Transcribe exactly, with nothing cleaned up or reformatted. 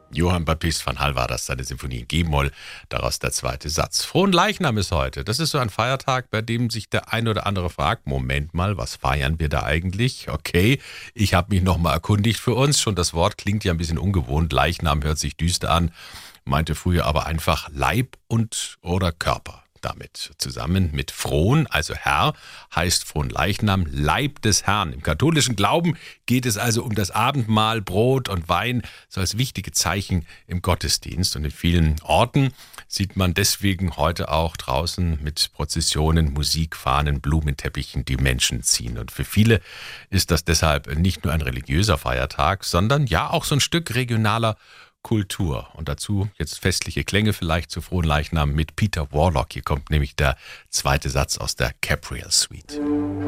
Johann Baptist van Hall war das, seine Symphonie in G-Moll, daraus der zweite Satz. Fronleichnam ist heute. Das ist so ein Feiertag, bei dem sich der ein oder andere fragt, Moment mal, was feiern wir da eigentlich? Okay, ich habe mich nochmal erkundigt für uns. Schon das Wort klingt ja ein bisschen ungewohnt. Leichnam hört sich düster an, meinte früher aber einfach Leib und oder Körper. Damit zusammen mit Fron, also Herr, heißt Fronleichnam Leib des Herrn. Im katholischen Glauben geht es also um das Abendmahl, Brot und Wein, so als wichtige Zeichen im Gottesdienst. Und in vielen Orten sieht man deswegen heute auch draußen mit Prozessionen, Musik, Fahnen, Blumenteppichen die Menschen ziehen. Und für viele ist das deshalb nicht nur ein religiöser Feiertag, sondern ja auch so ein Stück regionaler Kultur. Und dazu jetzt festliche Klänge vielleicht zu Fronleichnam mit Peter Warlock. Hier kommt nämlich der zweite Satz aus der Capriel Suite.